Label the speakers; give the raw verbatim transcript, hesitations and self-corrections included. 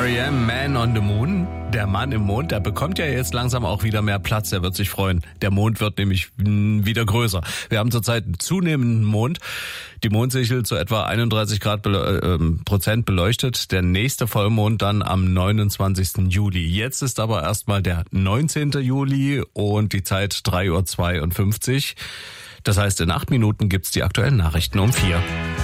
Speaker 1: R E M, Man on the Moon. Der Mann im Mond, der bekommt ja jetzt langsam auch wieder mehr Platz. Der wird sich freuen. Der Mond wird nämlich wieder größer. Wir haben zurzeit einen zunehmenden Mond. Die Mondsichel zu etwa einunddreißig Grad äh, Prozent beleuchtet. Der nächste Vollmond dann am neunundzwanzigsten Juli. Jetzt ist aber erstmal der neunzehnten Juli und die Zeit drei Uhr zweiundfünfzig. Das heißt, in acht Minuten gibt's die aktuellen Nachrichten um vier.